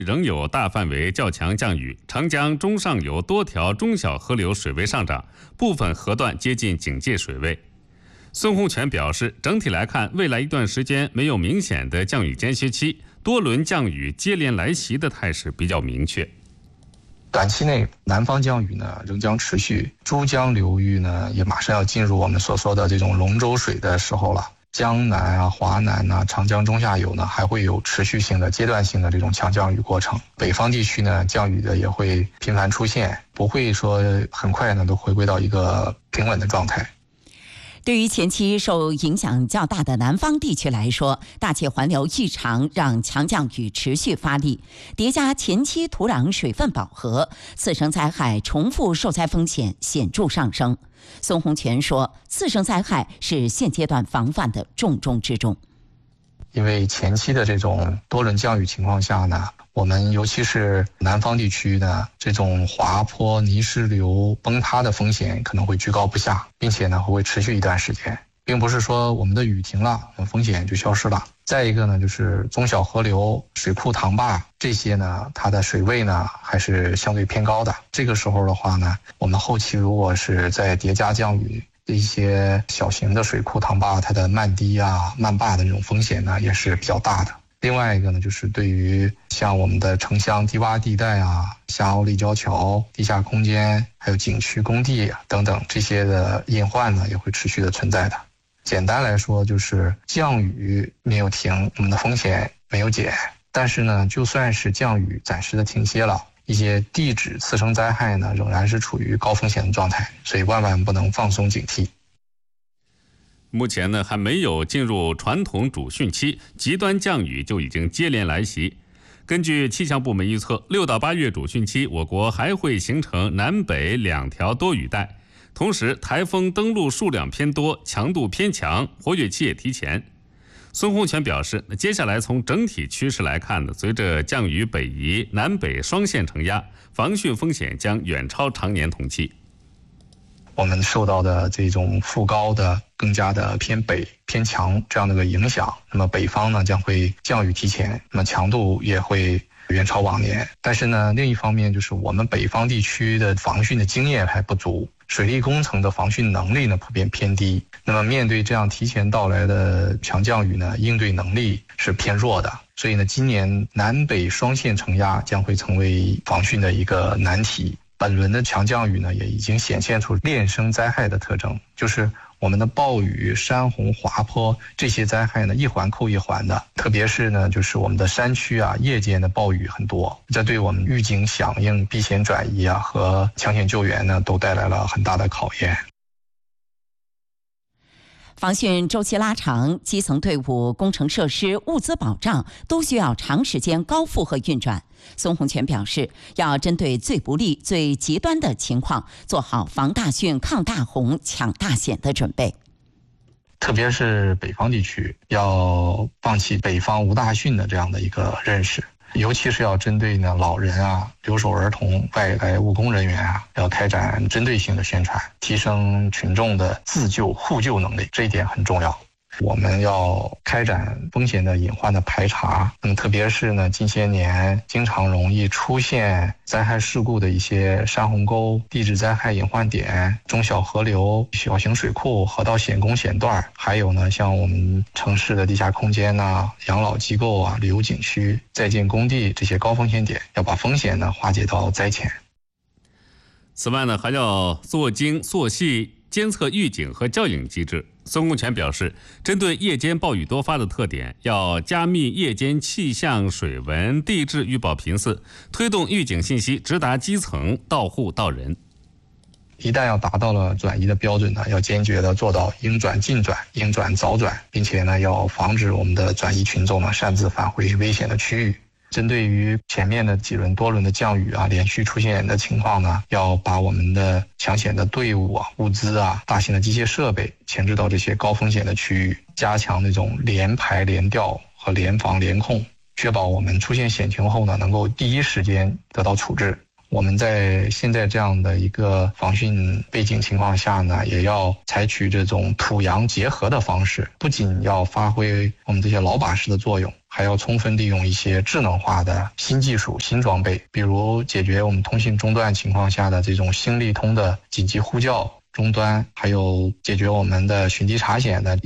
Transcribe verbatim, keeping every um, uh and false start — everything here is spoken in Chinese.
仍有大范围较强降雨，长江中上游多条中小河流水位上涨，部分河段接近警戒水位。孙洪权表示，整体来看，未来一段时间没有明显的降雨间歇期，多轮降雨接连来袭的态势比较明确。 短期内南方降雨呢仍将持续，珠江流域呢也马上要进入我们所说的这种龙舟水的时候了。江南啊、华南啊、长江中下游呢还会有持续性的阶段性的这种强降雨过程。北方地区呢降雨的也会频繁出现，不会说很快呢都回归到一个平稳的状态。 对于前期受影响较大的南方地区来说，大气环流异常让强降雨持续发力，叠加前期土壤水分饱和，次生灾害重复受灾风险显著上升。孙洪权说，次生灾害是现阶段防范的重中之重。 因为前期的这种多轮降雨情况下呢，我们尤其是南方地区呢，这种滑坡、泥石流崩塌的风险可能会居高不下，并且呢会持续一段时间，并不是说我们的雨停了，风险就消失了。再一个呢，就是中小河流、水库、塘坝这些呢，它的水位呢还是相对偏高的。这个时候的话呢，我们后期如果是在叠加降雨，一些小型的水库、塘坝，它的漫堤啊、漫坝的这种风险呢，也是比较大的。另外一个呢，就是对于像我们的城乡低洼地带啊、下凹立交桥、地下空间，还有景区工地啊等等这些的隐患呢，也会持续的存在的。简单来说，就是降雨没有停，我们的风险没有减，但是呢，就算是降雨暂时的停歇了，一些地质次生灾害呢，仍然是处于高风险的状态，所以万万不能放松警惕。 目前呢，还没有进入传统主汛期，极端降雨就已经接连来袭。根据气象部门预测，六到八月主汛期，我国还会形成南北两条多雨带，同时台风登陆数量偏多，强度偏强，活跃期也提前。孙洪权表示，接下来从整体趋势来看呢，随着降雨北移，南北双线承压，防汛风险将远超常年同期。 我们受到的这种副高的更加的偏北偏强这样的一个影响，那么北方呢将会降雨提前，那么强度也会远超往年。但是呢，另一方面就是我们北方地区的防汛的经验还不足，水利工程的防汛能力呢普遍偏低，那么面对这样提前到来的强降雨呢，应对能力是偏弱的。所以呢，今年南北双线承压将会成为防汛的一个难题。本轮的强降雨呢，也已经显现出链生灾害的特征，就是我们的暴雨、山洪、滑坡这些灾害呢，一环扣一环的。特别是呢，就是我们的山区啊，夜间的暴雨很多，这对我们预警响应、避险转移啊和抢险救援呢，都带来了很大的考验。 防汛周期拉长，基层队伍、工程设施、物资保障都需要长时间高负荷运转。孙洪权表示，要针对最不利、最极端的情况，做好防大汛、抗大洪、抢大险的准备。 特别是北方地区，要放弃北方无大汛的这样的一个认识。尤其是要针对呢老人啊、留守儿童、外来务工人员啊，要开展针对性的宣传，提升群众的自救互救能力，这一点很重要。我们要开展风险的隐患的排查，那么特别是呢近些年经常容易出现灾害事故的一些山洪沟、地质灾害隐患点、中小河流、小型水库、河道险工险段，还有呢像我们城市的地下空间呐、养老机构啊、旅游景区、在建工地这些高风险点，要把风险呢化解到灾前。 此外呢，还要做精做细监测预警和校应机制。孙洪权表示，针对夜间暴雨多发的特点，要加密夜间气象、水文、地质预报频次，推动预警信息直达基层，到户到人。 一旦要达到了转移的标准呢，要坚决的做到应转尽转、应转早转，并且呢，要防止我们的转移群众呢擅自返回危险的区域。针对于前面的几轮多轮的降雨啊，连续出现的情况呢，要把我们的抢险的队伍啊、物资啊、大型的机械设备前置到这些高风险的区域，加强那种联排联调和联防联控，确保我们出现险情后呢，能够第一时间得到处置。 我们在现在这样的一个防汛背景情况下呢，也要采取这种土洋结合的方式，不仅要发挥我们这些老把式的作用，还要充分利用一些智能化的新技术、新装备，比如解决我们通信中断情况下的这种新力通的紧急呼叫终端，还有解决我们的寻迹查险的